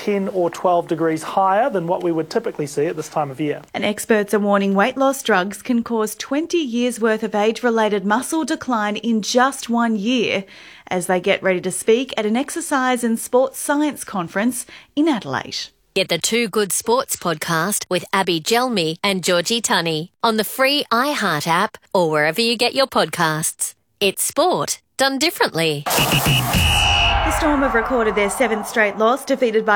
10 or 12 degrees higher than what we would typically see at this time of year. And experts are warning weight loss drugs can cause 20 years' worth of age-related muscle decline in just 1 year, as they get ready to speak at an exercise and sports science conference in Adelaide. Get the Too Good Sports podcast with Abby Gelmi and Georgie Tunney on the free iHeart app or wherever you get your podcasts. It's sport done differently. The Storm have recorded their 7th straight loss, defeated by